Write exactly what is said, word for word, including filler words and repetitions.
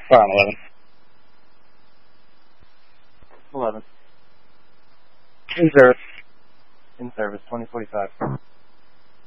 We're on eleven. eleven. In service. In service, twenty forty-five.